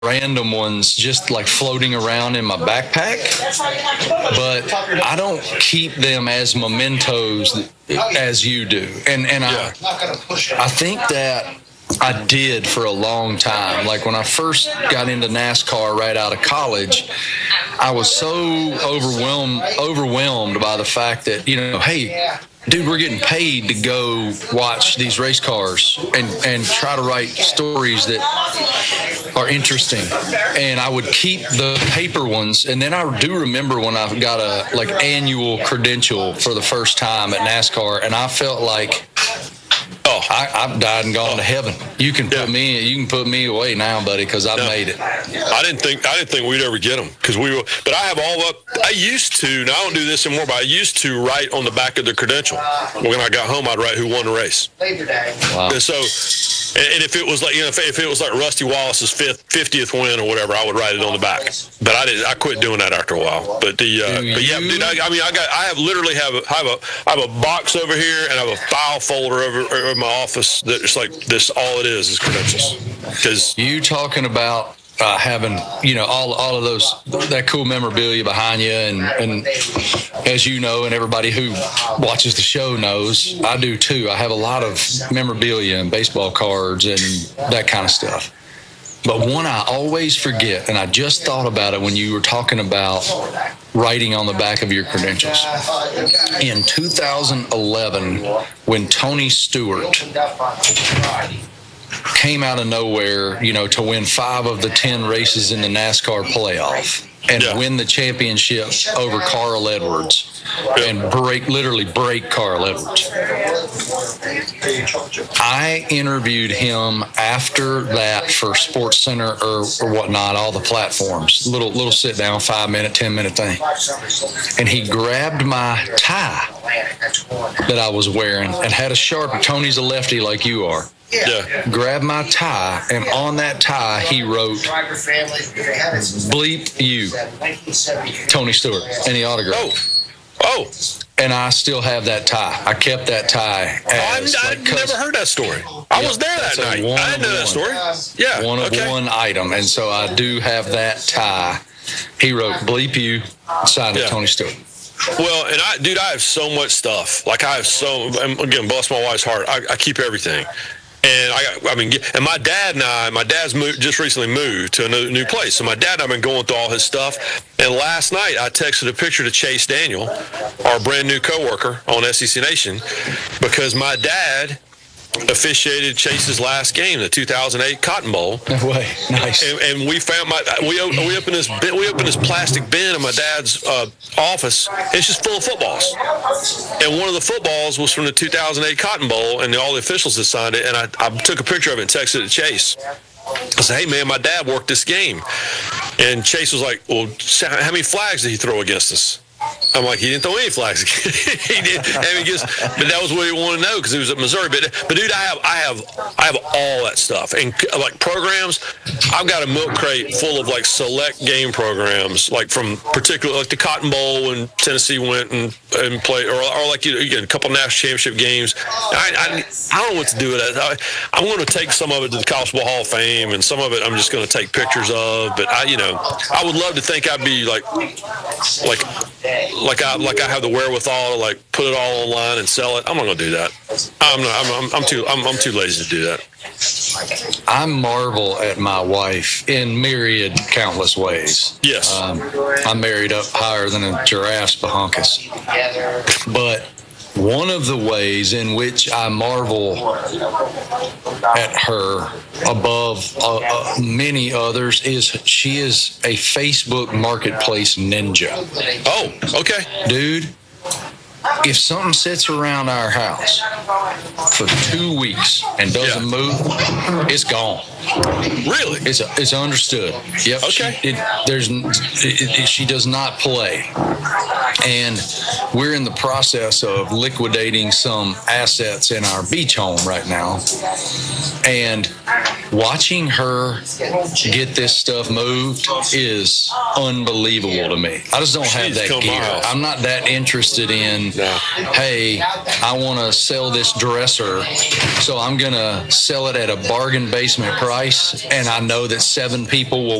random ones just like floating around in my backpack, but I don't keep them as mementos as you do. And I think that I did for a long time. Like when I first got into NASCAR right out of college, I was so overwhelmed by the fact that, hey, dude, we're getting paid to go watch these race cars and try to write stories that are interesting. And I would keep the paper ones. And then I do remember when I got a annual credential for the first time at NASCAR, and I felt like, I've died and gone to heaven. You can put me away now, buddy, because I've made it. I didn't think we'd ever get them because but I have I used to. Now I don't do this anymore, but I used to write on the back of the credential. When I got home, I'd write who won the race. Wow. And so, and if it was like if it was like Rusty Wallace's 50th win or whatever, I would write it on the back. But I quit doing that after a while. But dude, I literally have a box over here and I have a file folder over my office that it's like this. All it is credentials. Because you talking about having all of that cool memorabilia behind you, and as you know, and everybody who watches the show knows, I do too. I have a lot of memorabilia and baseball cards and that kind of stuff. But one I always forget, and I just thought about it when you were talking about writing on the back of your credentials. In 2011, when Tony Stewart came out of nowhere, to win 5 of the 10 races in the NASCAR playoff and win the championship over Carl Edwards and literally break Carl Edwards. I interviewed him after that for SportsCenter or whatnot, all the platforms, little sit down, 5-minute, 10-minute thing. And he grabbed my tie that I was wearing and had a Sharpie. Tony's a lefty like you are. Grabbed my tie, and on that tie he wrote "Bleep you, Tony Stewart," and he autographed. Oh. And I still have that tie. I kept that tie. I've never heard that story. I was there that night. I didn't know that story. Yeah. One of one item, and so I do have that tie. He wrote "Bleep you," signed to Tony Stewart. Well, and I have so much stuff. Like again, bless my wife's heart. I keep everything. And and my dad's just recently moved to a new place. So my dad and I've been going through all his stuff. And last night I texted a picture to Chase Daniel, our brand new coworker on SEC Nation, because my dad officiated Chase's last game, the 2008 Cotton Bowl. No way, nice. And we found we opened this plastic bin in my dad's office. It's just full of footballs, and one of the footballs was from the 2008 Cotton Bowl, and all the officials had signed it. And I took a picture of it and texted it to Chase. I said, "Hey man, my dad worked this game," and Chase was like, "Well, how many flags did he throw against us?" I'm like, he didn't throw any flags. He did. But that was what he wanted to know because he was at Missouri. But dude, I have all that stuff and like programs. I've got a milk crate full of like select game programs, like from particular like the Cotton Bowl when Tennessee went and played, or like a couple national championship games. I don't know what to do with that. I'm going to take some of it to the College Football Hall of Fame, and some of it I'm just going to take pictures of. But I would love to think I'd be like I have the wherewithal to like put it all online and sell it. I'm not going to do that. I'm too lazy to do that. I marvel at my wife in myriad, countless ways. Yes. I'm married up higher than a giraffe's bahunkus. But one of the ways in which I marvel at her above many others is she is a Facebook marketplace ninja. Oh, okay. Dude, if something sits around our house for 2 weeks and doesn't move, it's gone. Really? It's understood. Yep. Okay. She does not play. And we're in the process of liquidating some assets in our beach home right now. And watching her get this stuff moved is unbelievable to me. I just don't have that gear. I'm not that interested in, hey, I want to sell this dresser, so I'm going to sell it at a bargain basement price, and I know that 7 people will